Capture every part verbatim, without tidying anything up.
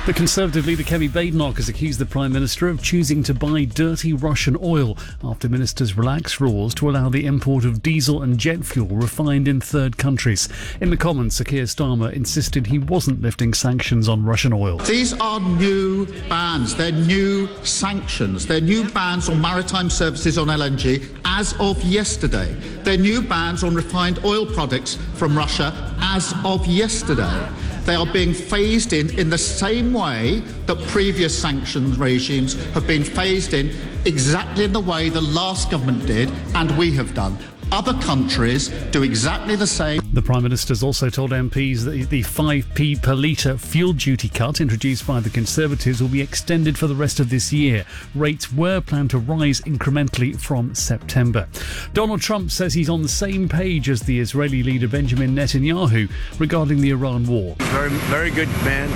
The Conservative leader Kemi Badenoch has accused the Prime Minister of choosing to buy dirty Russian oil after ministers relaxed rules to allow the import of diesel and jet fuel refined in third countries. In the Commons, Sir Keir Starmer insisted he wasn't lifting sanctions on Russian oil. These are new bans. They're new sanctions. They're new bans on maritime services on L N G as of yesterday. They're new bans on refined oil products from Russia as of yesterday. They are being phased in in the same way that previous sanctions regimes have been phased in, exactly in the way the last government did and we have done. Other countries do exactly the same. The Prime Minister's also told M Ps that the five p per litre fuel duty cut introduced by the Conservatives will be extended for the rest of this year. Rates were planned to rise incrementally from September. Donald Trump says he's on the same page as the Israeli leader Benjamin Netanyahu regarding the Iran war. Very, very good man.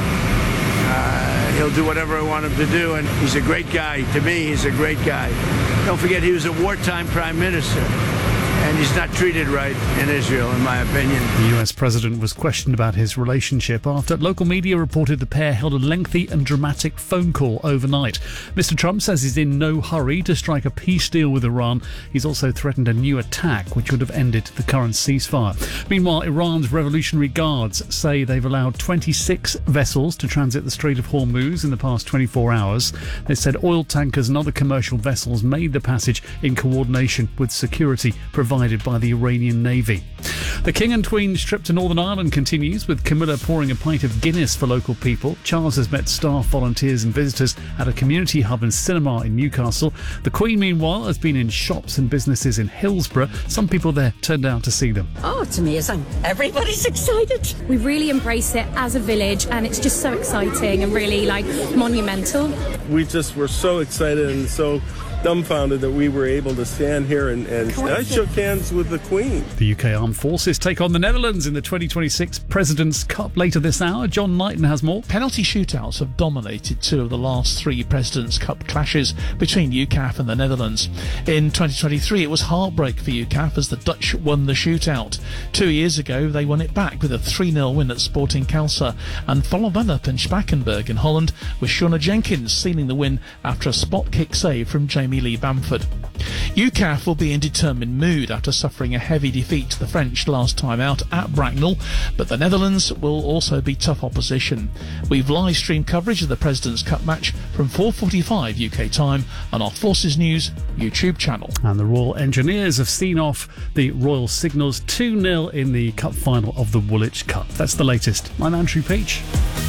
Uh, he'll do whatever I want him to do, and he's a great guy. To me, he's a great guy. Don't forget, he was a wartime prime minister. And he's not treated right in Israel, in my opinion. The U S president was questioned about his relationship after local media reported the pair held a lengthy and dramatic phone call overnight. Mister Trump says he's in no hurry to strike a peace deal with Iran. He's also threatened a new attack which would have ended the current ceasefire. Meanwhile, Iran's Revolutionary Guards say they've allowed twenty-six vessels to transit the Strait of Hormuz in the past twenty-four hours. They said oil tankers and other commercial vessels made the passage in coordination with security provided provided by the Iranian Navy. The King and Queen's trip to Northern Ireland continues, with Camilla pouring a pint of Guinness for local people. Charles has met staff, volunteers and visitors at a community hub and cinema in Newcastle. The Queen, meanwhile, has been in shops and businesses in Hillsborough. Some people there turned out to see them. Oh, it's amazing. Everybody's excited. We really embrace it as a village, and it's just so exciting and really, like, monumental. We just were so excited and so dumbfounded that we were able to stand here and, and I shook hands with the Queen. The U K Armed Forces take on the Netherlands in the twenty twenty-six President's Cup later this hour. John Knighton has more. Penalty shootouts have dominated two of the last three President's Cup clashes between U C A F and the Netherlands. In twenty twenty-three, it was heartbreak for U C A F as the Dutch won the shootout. Two years ago, they won it back with a three nil win at Sporting Kelsa, and followed that up in Spakenburg in Holland, with Shauna Jenkins sealing the win after a spot kick save from Jamie Lee Bamford. U C A F will be in determined mood after suffering a heavy defeat to the French last time out at Bracknell, but the Netherlands will also be tough opposition. We've live streamed coverage of the President's Cup match from four forty-five U K time on our Forces News YouTube channel. And the Royal Engineers have seen off the Royal Signals two nil in the Cup final of the Woolwich Cup. That's the latest. I'm Andrew Peach.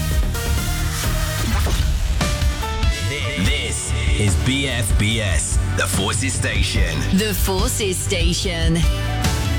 This is B F B S, the Forces Station. The Forces Station.